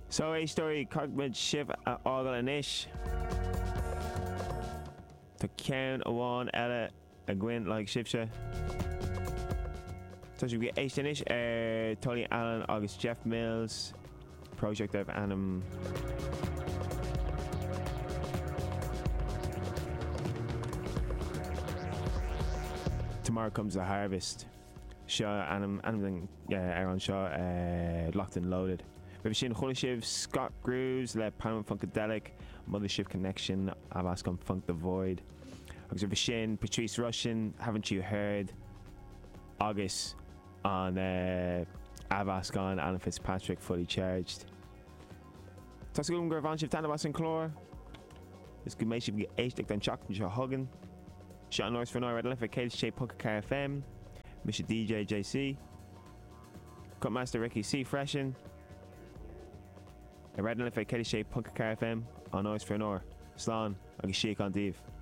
So é story cogmid sibh a ágal inis. Tá ceann amháin eile a gcuin le sibse. Tá si bhí éistenis Tony Allen agus Jeff Mills project of anam Tomorrow Comes the Harvest. Seo anam ar an seo Locked and Loaded. We've seen Holy Scott Grooves, Le Panama Funkadelic, Mothership Connection, Avascon Funk the Void. We've seen Patrice Rushen, Haven't You Heard? August on Avascon, Alan Fitzpatrick, Fully Charged. Tasgum Gravanship Tanabas and Chlor. This good mate should be H-Dick and Chuck and Shaw Huggin. Shot North for Noir, Red Left for KHJ Punk Car FM. Mr. DJ JC. Cutmaster Ricky C. Freshen. A Red Left for KHJ Punk Car FM on Noise for Noir. Slán agus Sheik on Dave.